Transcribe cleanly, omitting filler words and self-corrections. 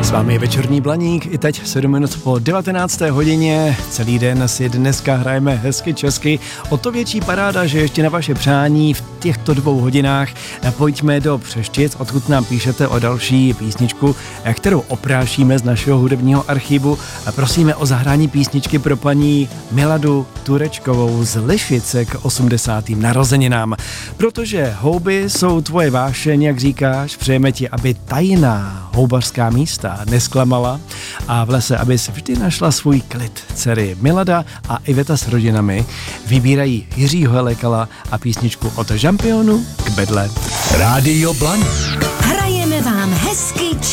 S vámi je Večerní Blaník, i teď 7 minut po 19. hodině. Celý den si dneska hrajeme hezky česky. O to větší paráda, že ještě na vaše přání v těchto 2 hodinách pojďme do Přeštic, odkud nám píšete o další písničku, kterou oprášíme z našeho hudebního archivu. Prosíme o zahrání písničky pro paní Miladu Turečkovou z Lišice k 80. narozeninám. Protože houby jsou tvoje vášeň, jak říkáš, přejeme ti, aby tajná houbařská místa nesklamala a v lese, aby si vždy našla svůj klid. Dcery Milada a Iveta s rodinami vybírají Jiřího Helekala a písničku od Žampionu k bedle. Rádio Blaník. Hrajeme vám hezky